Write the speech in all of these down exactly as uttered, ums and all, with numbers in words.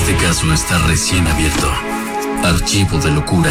Este caso está recién abierto. Archivo de locura.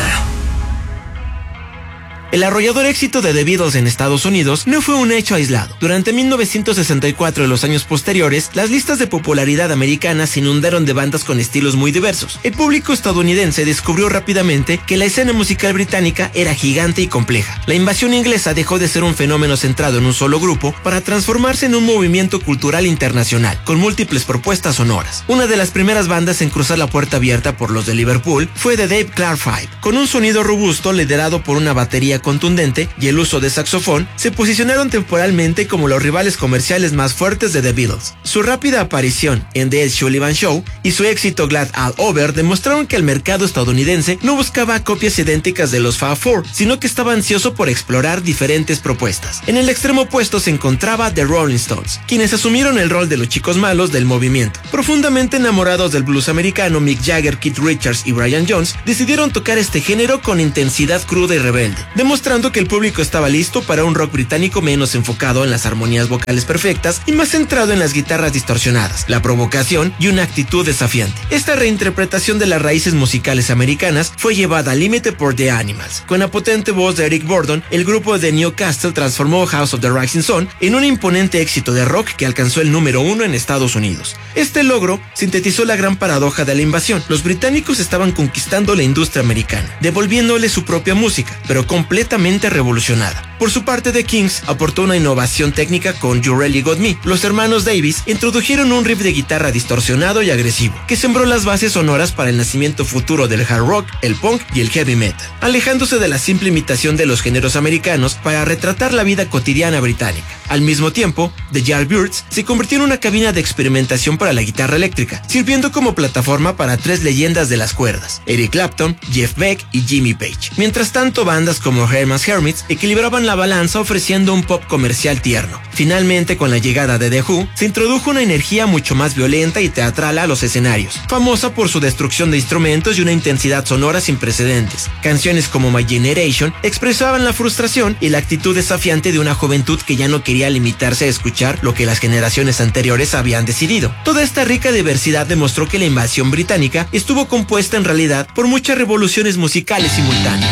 El arrollador éxito de The Beatles en Estados Unidos no fue un hecho aislado. Durante mil novecientos sesenta y cuatro y los años posteriores, las listas de popularidad americanas se inundaron de bandas con estilos muy diversos. El público estadounidense descubrió rápidamente que la escena musical británica era gigante y compleja. La invasión inglesa dejó de ser un fenómeno centrado en un solo grupo para transformarse en un movimiento cultural internacional, con múltiples propuestas sonoras. Una de las primeras bandas en cruzar la puerta abierta por los de Liverpool fue The Dave Clark Five. Con un sonido robusto liderado por una batería contundente y el uso de saxofón, se posicionaron temporalmente como los rivales comerciales más fuertes de The Beatles. Su rápida aparición en The Ed Sullivan Show y su éxito Glad All Over demostraron que el mercado estadounidense no buscaba copias idénticas de los Fab Four, sino que estaba ansioso por explorar diferentes propuestas. En el extremo opuesto se encontraba The Rolling Stones, quienes asumieron el rol de los chicos malos del movimiento. Profundamente enamorados del blues americano, Mick Jagger, Keith Richards y Brian Jones decidieron tocar este género con intensidad cruda y rebelde, demostrando que el público estaba listo para un rock británico menos enfocado en las armonías vocales perfectas y más centrado en las guitarras distorsionadas, la provocación y una actitud desafiante. Esta reinterpretación de las raíces musicales americanas fue llevada al límite por The Animals. Con la potente voz de Eric Burdon, el grupo de Newcastle transformó House of the Rising Sun en un imponente éxito de rock que alcanzó el número uno en Estados Unidos. Este logro sintetizó la gran paradoja de la invasión. Los británicos estaban conquistando la industria americana, devolviéndole su propia música, pero completamente revolucionada. Por su parte, The Kings aportó una innovación técnica con You Really Got Me. Los hermanos Davis introdujeron un riff de guitarra distorsionado y agresivo, que sembró las bases sonoras para el nacimiento futuro del hard rock, el punk y el heavy metal, alejándose de la simple imitación de los géneros americanos para retratar la vida cotidiana británica. Al mismo tiempo, The Yardbirds se convirtió en una cabina de experimentación para la guitarra eléctrica, sirviendo como plataforma para tres leyendas de las cuerdas, Eric Clapton, Jeff Beck y Jimmy Page. Mientras tanto, bandas como Herman's Hermits equilibraban la balanza ofreciendo un pop comercial tierno. Finalmente, con la llegada de The Who, se introdujo una energía mucho más violenta y teatral a los escenarios, famosa por su destrucción de instrumentos y una intensidad sonora sin precedentes. Canciones como My Generation expresaban la frustración y la actitud desafiante de una juventud que ya no quería limitarse a escuchar lo que las generaciones anteriores habían decidido. Toda esta rica diversidad demostró que la invasión británica estuvo compuesta en realidad por muchas revoluciones musicales simultáneas.